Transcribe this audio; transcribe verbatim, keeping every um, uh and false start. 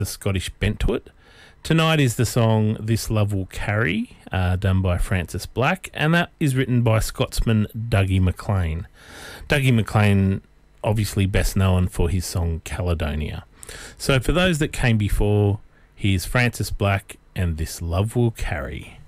the Scottish bent to it. Tonight is the song This Love Will Carry, uh, done by Francis Black, and that is written by Scotsman Dougie MacLean. Dougie MacLean, obviously best known for his song Caledonia. So for those that came before, here's Francis Black and This Love Will Carry.